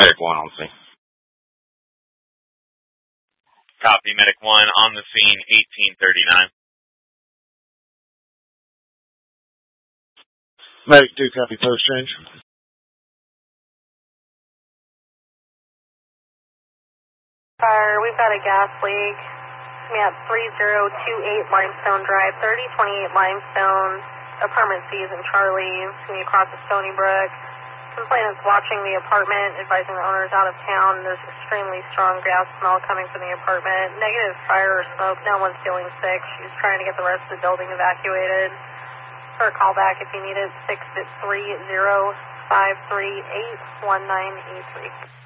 Medic 1 on scene. Copy, Medic 1 on the scene, 1839. Medic 2, copy, post change. Fire, we've got a gas leak. We have 3028 Limestone Drive, 3028 Limestone, apartment C is in Charlie, we across the Stony Brook. Complainant's watching the apartment, advising the owner's out of town. There's extremely strong gas smell coming from the apartment. Negative fire or smoke, no one's feeling sick. She's trying to get the rest of the building evacuated. Her call back if you need it, 630-538-1983.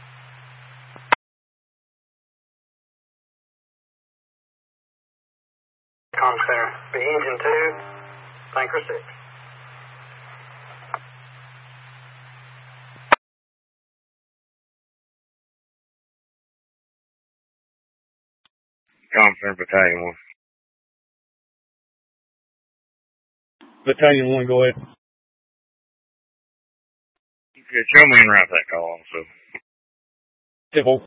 Clear. The engine 2, tanker 6. Clear, Battalion 1. Battalion 1, go ahead. Okay, show me and route that call also. Civil.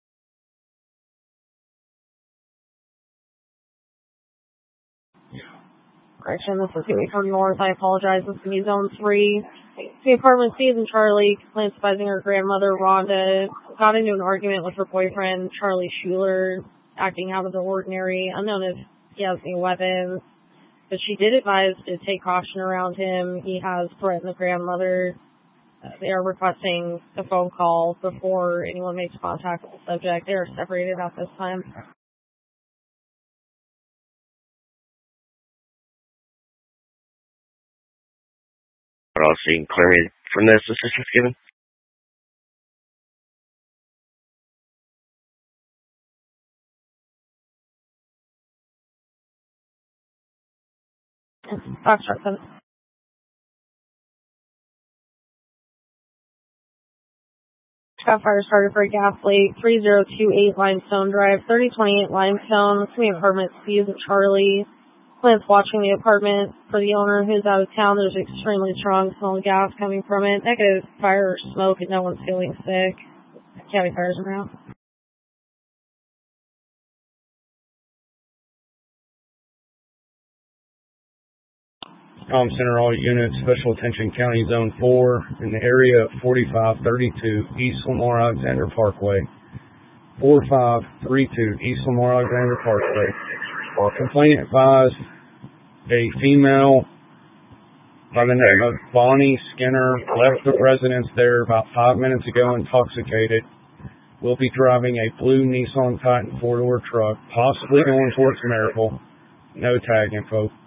Correction, this is Huey from North. I apologize. This is going to be Zone 3. The apartment C is in Charlie. Complaints advising her grandmother, Rhonda, got into an argument with her boyfriend, Charlie Schuler, acting out of the ordinary. Unknown if he has any weapons. But she did advise to take caution around him. He has threatened the grandmother. They are requesting a phone call before anyone makes contact with the subject. They are separated at this time. But I'll see clear from this assistance given. Foxtrot 7. Got fire started for a gas leak, 3028 Limestone Drive, 3028 Limestone. This is the apartment C is in Charlie. Plants watching the apartment for the owner who's out of town. There's extremely strong smell of gas coming from it. Negative fire or smoke and no one's feeling sick. County fires around. Center, all units, special attention County Zone 4 in the area of 4532 East Lamar Alexander Parkway. 4532 East Lamar Alexander Parkway. Our complainant advised a female by the name of Bonnie Skinner left the residence there about 5 minutes ago intoxicated. Will be driving a blue Nissan Titan 4-door truck, possibly going towards Maryville. No tag info.